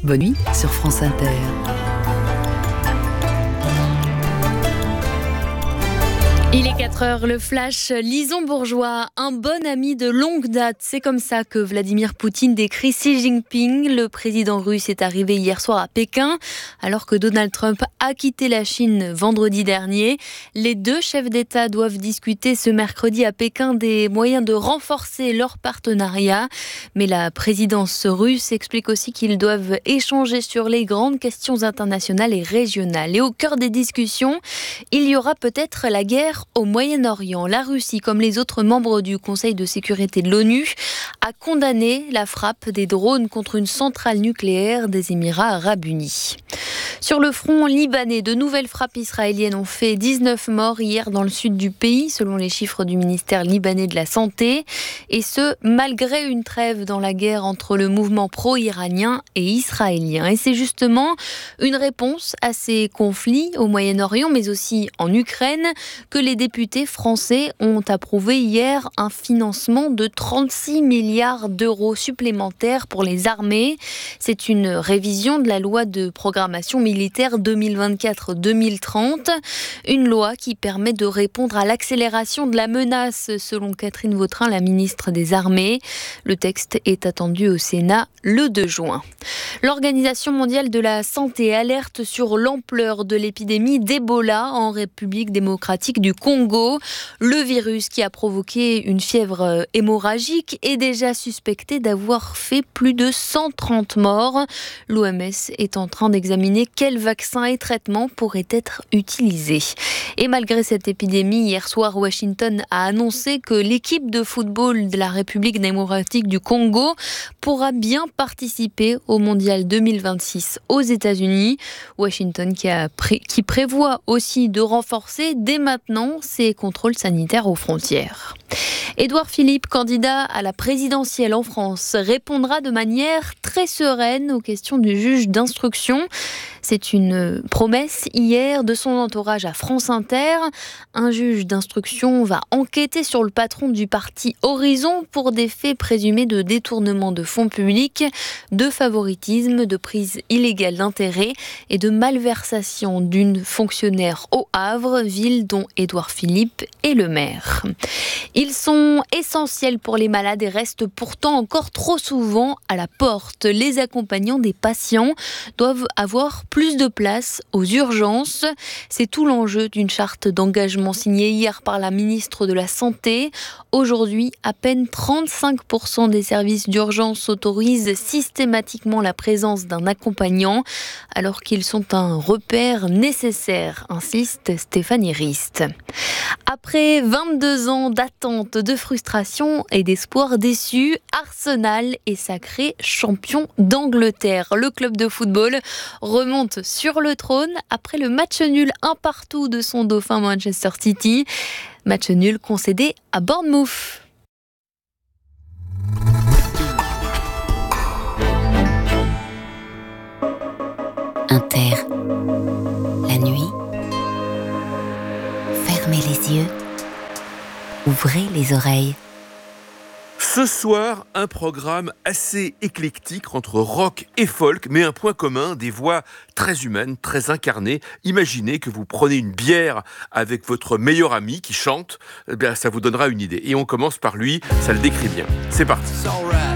Bonne nuit sur France Inter. Il est 4h, le flash. Lison Bourgeois, un bon ami de longue date. C'est comme ça que Vladimir Poutine décrit Xi Jinping. Le président russe est arrivé hier soir à Pékin, alors que Donald Trump a quitté la Chine vendredi dernier. Les deux chefs d'État doivent discuter ce mercredi à Pékin des moyens de renforcer leur partenariat. Mais la présidence russe explique aussi qu'ils doivent échanger sur les grandes questions internationales et régionales. Et au cœur des discussions, il y aura peut-être la guerre au Moyen-Orient. La Russie, comme les autres membres du Conseil de sécurité de l'ONU, a condamné la frappe des drones contre une centrale nucléaire des Émirats arabes unis. Sur le front libanais, de nouvelles frappes israéliennes ont fait 19 morts hier dans le sud du pays, selon les chiffres du ministère libanais de la Santé. Et ce, malgré une trêve dans la guerre entre le mouvement pro-iranien et israélien. Et c'est justement une réponse à ces conflits au Moyen-Orient, mais aussi en Ukraine, que les députés français ont approuvé hier un financement de 36 milliards d'euros supplémentaires pour les armées. C'est une révision de la loi de programmation militaire 2024-2030, une loi qui permet de répondre à l'accélération de la menace, selon Catherine Vautrin, la ministre des Armées. Le texte est attendu au Sénat le 2 juin. L'Organisation mondiale de la santé alerte sur l'ampleur de l'épidémie d'Ebola en République démocratique du Congo. Le virus qui a provoqué une fièvre hémorragique est déjà suspecté d'avoir fait plus de 130 morts. L'OMS est en train d'examiner quels vaccins et traitements pourraient être utilisés. Et malgré cette épidémie, hier soir, Washington a annoncé que l'équipe de football de la République démocratique du Congo pourra bien participer au Mondial 2026 aux États-Unis. Washington qui prévoit aussi de renforcer dès maintenant ses contrôles sanitaires aux frontières. Édouard Philippe, candidat à la présidentielle en France, répondra de manière très sereine aux questions du juge d'instruction. C'est une promesse hier de son entourage à France Inter. Un juge d'instruction va enquêter sur le patron du parti Horizon pour des faits présumés de détournement de fonds publics, de favoritisme, de prise illégale d'intérêt et de malversation d'une fonctionnaire au Havre, ville dont Édouard Philippe est le maire. Ils sont essentiels pour les malades et restent pourtant encore trop souvent à la porte. Les accompagnants des patients doivent avoir plus de place aux urgences. C'est tout l'enjeu d'une charte d'engagement signée hier par la ministre de la Santé. Aujourd'hui, à peine 35% des services d'urgence autorisent systématiquement la présence d'un accompagnant, alors qu'ils sont un repère nécessaire, insiste Stéphanie Rist. Après 22 ans d'attente, de frustration et d'espoir déçus, Arsenal est sacré champion d'Angleterre. Le club de football remonte sur le trône après le match nul 1-1 de son dauphin Manchester City. Match nul concédé à Bournemouth. Inter, la nuit, fermez les yeux, ouvrez les oreilles. Ce soir, un programme assez éclectique entre rock et folk, mais un point commun, des voix très humaines, très incarnées. Imaginez que vous prenez une bière avec votre meilleur ami qui chante, ça vous donnera une idée. Et on commence par lui, ça le décrit bien. C'est parti.